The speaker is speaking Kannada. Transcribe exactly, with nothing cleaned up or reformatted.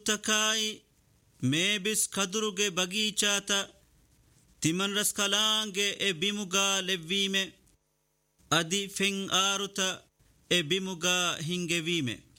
ತಕಾಯಿ ಮೇಬಿಸ್ ಕದುರುಗೆ ಬಗೀಚಾತ ತಿಮನ್ ರಸ್ ಕಲಾಂಗೆ ಎ ಬಿಮುಗಾ ಲೆವ್ವೀಮೆ ಅದಿ ಫೆಂಗ್ ಆರುತ ಎ ಬಿಮುಗಾ ಹಿಂಗೆವೀಮೆ